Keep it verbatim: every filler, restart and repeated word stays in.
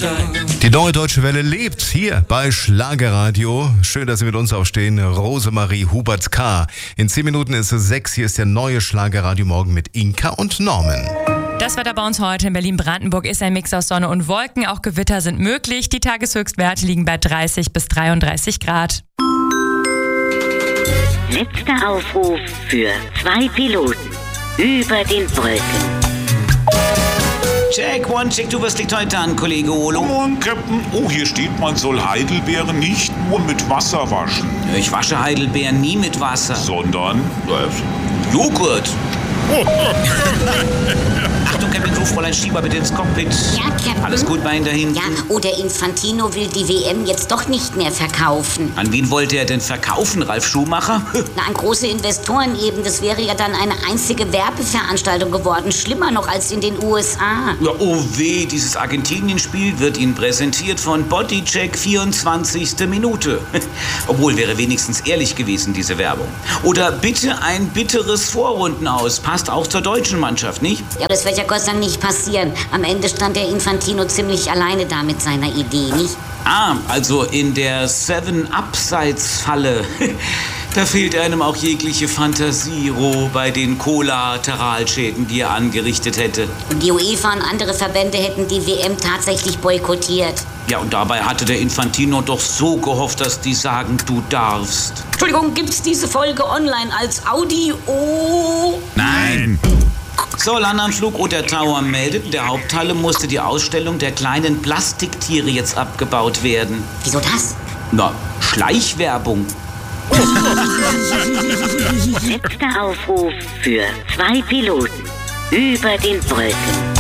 Die Neue Deutsche Welle lebt hier bei Schlagerradio. Schön, dass Sie mit uns aufstehen. Rosemarie Hubert-K. In zehn Minuten ist es sechs. Hier ist der neue Schlagerradio Morgen mit Inka und Norman. Das Wetter bei uns heute in Berlin-Brandenburg ist ein Mix aus Sonne und Wolken. Auch Gewitter sind möglich. Die Tageshöchstwerte liegen bei dreißig bis dreiunddreißig Grad. Letzter Aufruf für zwei Piloten über den Brücken. Check, one, check, du, was liegt heute an, Kollege Olo? Come on, Captain. Oh, hier steht, man soll Heidelbeeren nicht nur mit Wasser waschen. Ich wasche Heidelbeeren nie mit Wasser. Sondern? Äh, Joghurt. Achtung, Captain, ruf Fräulein Schieber bitte ins Cockpit. Ja, Captain. Alles gut bei Ihnen da hinten? Ja, oder Infantino will die W M jetzt doch nicht mehr verkaufen. An wen wollte er denn verkaufen, Ralf Schumacher? Na, an große Investoren eben. Das wäre ja dann eine einzige Werbeveranstaltung geworden. Schlimmer noch als in den U S A. Ja, oh weh, dieses Argentinien-Spiel wird Ihnen präsentiert von Bodycheck vierundzwanzigste Minute. Obwohl, wäre wenigstens ehrlich gewesen, diese Werbung. Oder bitte ein bitteres Vorrundenaus. Passt auch zur deutschen Mannschaft, nicht? Ja, das wird ja Gott sei Dank nicht passieren. Am Ende stand der Infantino ziemlich alleine da mit seiner Idee, nicht? Ah, also in der Seven-Abseits-Falle. Da fehlt einem auch jegliche Fantasie, Ro, bei den Kollateralschäden, die er angerichtet hätte. Und die UEFA und andere Verbände hätten die W M tatsächlich boykottiert. Ja, und dabei hatte der Infantino doch so gehofft, dass die sagen, du darfst. Entschuldigung, gibt's diese Folge online als Audio? Nein. So, Landanflug Oder Tower meldet, in der Haupthalle musste die Ausstellung der kleinen Plastiktiere jetzt abgebaut werden. Wieso das? Na, Schleichwerbung. Letzter Aufruf für zwei Piloten über den Brücken.